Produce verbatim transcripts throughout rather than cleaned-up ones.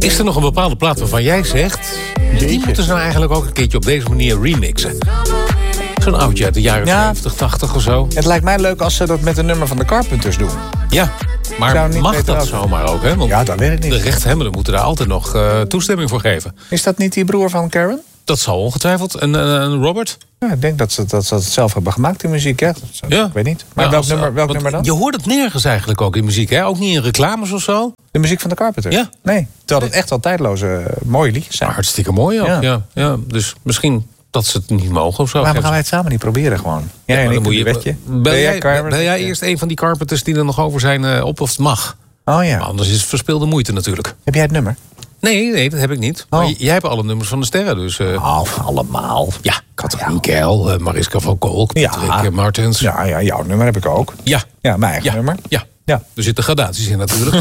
Is er nog een bepaalde plaat waarvan jij zegt... Jeetje. Die moeten ze nou eigenlijk ook een keertje op deze manier remixen? Zo'n oudje uit de jaren ja. zeventig, tachtig of zo. Het lijkt mij leuk als ze dat met een nummer van de Carpenters doen. Ja, maar mag dat ook zomaar ook? Hè? Want ja, dat weet ik niet. De rechthebbenden moeten daar altijd nog uh, toestemming voor geven. Is dat niet die broer van Karen? Dat zal ongetwijfeld. En uh, Robert? Ja, ik denk dat ze, dat ze het zelf hebben gemaakt in muziek. Hè? Ja. Ik weet niet. Maar ja, welk, als, nummer, welk nummer dan? Je hoort het nergens eigenlijk ook in muziek. Hè? Ook niet in reclames of zo. De muziek van de Carpenters? Ja. Nee, terwijl het echt wel tijdloze, mooie liedjes zijn. Maar hartstikke mooi ook. Ja. Ja, ja. Dus misschien dat ze het niet mogen of zo. Maar gaan wij het samen niet proberen gewoon? Ja, ja, dan moet je, wetje. Ben jij, ben, ben jij eerst een van die Carpenters die er nog over zijn uh, op of het mag? Oh ja. Maar anders is het verspilde moeite natuurlijk. Heb jij het nummer? Nee, nee, dat heb ik niet. Oh. Maar jij hebt alle nummers van de sterren, dus... Uh... Oh, allemaal. Ja, Katrien Keil, uh, Mariska van Kolk, Patrick ja. Martens. Ja, ja, jouw nummer heb ik ook. Ja. Ja, mijn eigen ja. nummer. Ja. ja, er zitten gradaties in natuurlijk.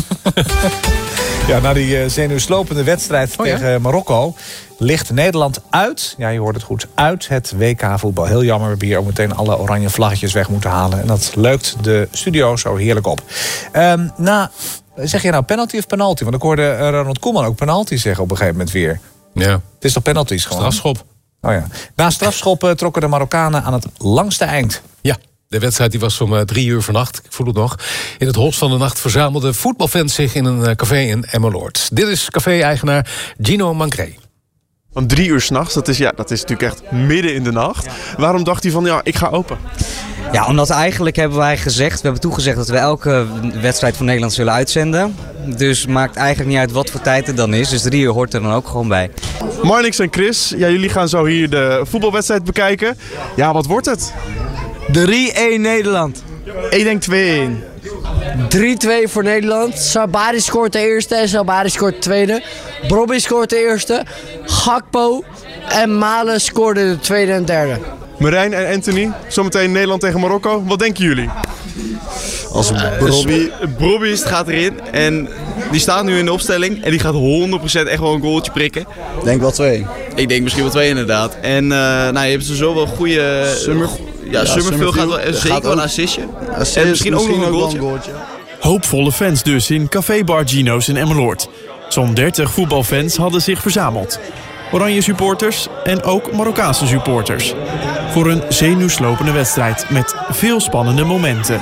Ja, na die uh, zenuwslopende wedstrijd oh, tegen ja? Marokko... ligt Nederland uit, ja, je hoort het goed, uit het W K-voetbal. Heel jammer, we hebben hier ook meteen alle oranje vlaggetjes weg moeten halen. En dat leukt de studio zo heerlijk op. Um, na, zeg je nou penalty of penalty? Want ik hoorde Ronald Koeman ook penalty zeggen op een gegeven moment weer. Ja. Het is toch penalties gewoon? Strafschop. Oh ja. Na strafschop trokken de Marokkanen aan het langste eind. Ja. De wedstrijd die was om uh, drie uur vannacht, ik voel het nog. In het holst van de nacht verzamelden voetbalfans zich in een uh, café in Emmeloord. Dit is café-eigenaar Gino Mancré. Om drie uur 's nachts, dat is, ja, dat is natuurlijk echt midden in de nacht. Ja. Waarom dacht hij van, ja, ik ga open? Ja, omdat eigenlijk hebben wij gezegd, we hebben toegezegd dat we elke wedstrijd van Nederland zullen uitzenden. Dus het maakt eigenlijk niet uit wat voor tijd het dan is. Dus drie uur hoort er dan ook gewoon bij. Marnix en Chris, ja, jullie gaan zo hier de voetbalwedstrijd bekijken. Ja, wat wordt het? drie-één Nederland. Ik denk twee-één. drie-twee voor Nederland. Sabari scoort de eerste en Sabari scoort de tweede. Brobby scoort de eerste. Gakpo en Malen scoorden de tweede en derde. Marijn en Anthony, zometeen Nederland tegen Marokko. Wat denken jullie? Als Brobby, Brobby gaat erin en die staat nu in de opstelling en die gaat honderd procent echt wel een goaltje prikken. Ik denk wel twee. Ik denk misschien wel twee inderdaad. En uh, nou, je hebt zo wel goede... Summer, ja, ja, Summerville gaat wel zeker gaat wel een assistje. Assist, en misschien, misschien ook nog een goaltje. Een goaltje. Hoopvolle fans dus in Café Bar Gino's in Emmeloord. Zo'n dertig voetbalfans hadden zich verzameld. Oranje supporters en ook Marokkaanse supporters. Voor een zenuwslopende wedstrijd met veel spannende momenten.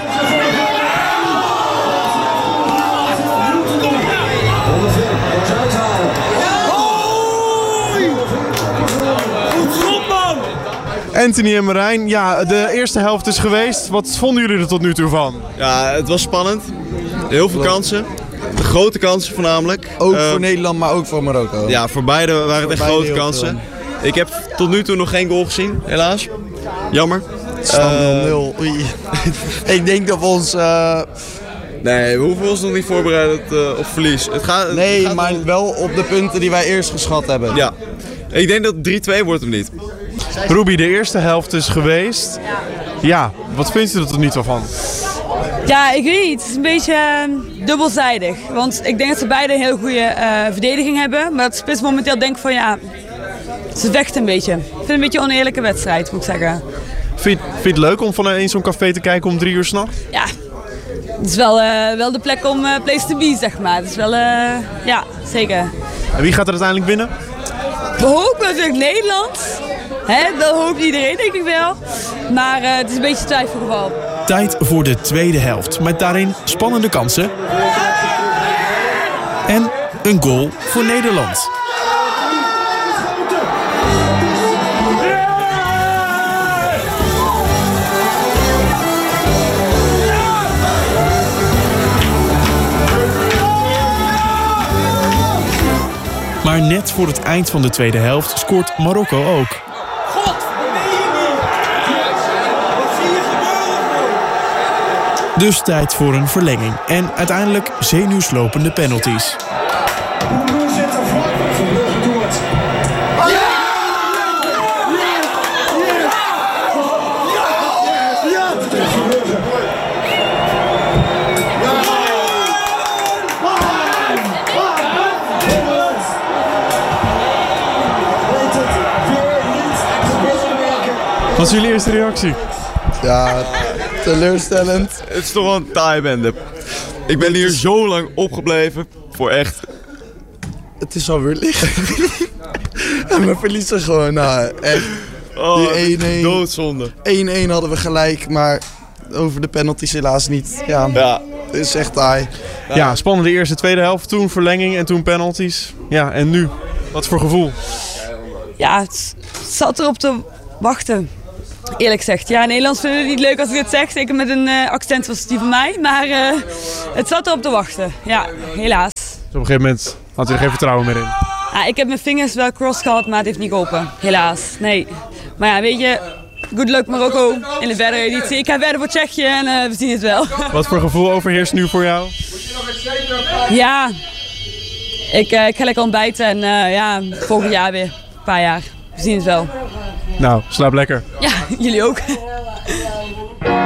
Anthony en Marijn, ja, de eerste helft is geweest. Wat vonden jullie er tot nu toe van? Ja, het was spannend. Heel veel kansen. De grote kansen voornamelijk. Ook uh, voor Nederland, maar ook voor Marokko. Ja, voor beide waren het echt grote kansen. Veel. Ik heb tot nu toe nog geen goal gezien, helaas. Jammer. nul nul. Uh, Ik denk dat we ons... Uh... Nee, we hoeven ons nog niet voorbereiden uh, op verlies. Het gaat, nee, het gaat maar om... wel op de punten die wij eerst geschat hebben. Ja. Ik denk dat drie-twee wordt hem niet. Ruby, de eerste helft is geweest. Ja, wat vindt u er tot nu toe van? Ja, ik weet niet. Het is een beetje uh, dubbelzijdig. Want ik denk dat ze beide een heel goede uh, verdediging hebben. Maar dat spits momenteel denk van ja, ze vechten een beetje. Ik vind het een beetje een oneerlijke wedstrijd, moet ik zeggen. Vind, vind je het leuk om van in zo'n café te kijken om drie uur 's nachts? Ja, het is wel, uh, wel de plek om uh, place to be, zeg maar. Het is wel, uh, ja, zeker. En wie gaat er uiteindelijk winnen? We hopen natuurlijk Nederland. Hè, dat hoopt iedereen, denk ik wel. Maar uh, het is een beetje een twijfelgeval. Tijd voor de tweede helft, met daarin spannende kansen. En een goal voor Nederland. Maar net voor het eind van de tweede helft scoort Marokko ook. Dus tijd voor een verlenging en uiteindelijk zenuwslopende penalties. Wat is jullie eerste reactie? Ja, teleurstellend. Het is toch wel een taai bende. Ik ben hier zo lang opgebleven voor echt het is alweer liggen. En we verliezen gewoon, nou echt. Oh, die één-één. Doodzonde. één-één hadden we gelijk, maar over de penalties helaas niet. Ja, Ja. het is echt taai. Ja, spannende eerste, tweede helft. Toen verlenging en toen penalties. Ja, en nu? Wat voor gevoel? Ja, het zat erop te wachten. Eerlijk gezegd. Ja, Nederlands vinden het niet leuk als ik dit zeg. Zeker met een uh, accent was die van mij. Maar uh, het zat erop te wachten. Ja, helaas. Dus op een gegeven moment had hij er geen vertrouwen meer in. Ja, ik heb mijn vingers wel cross gehad, maar het heeft niet geholpen. Helaas. Nee. Maar ja, weet je... Good luck Marokko in de verdere editie. Ik ga verder voor Tsjechië en uh, we zien het wel. Wat voor gevoel overheerst nu voor jou? Ja, ik, uh, ik ga lekker ontbijten en uh, ja, volgend jaar weer. Een paar jaar. We zien het wel. Nou, slaap lekker. Ja, jullie ook.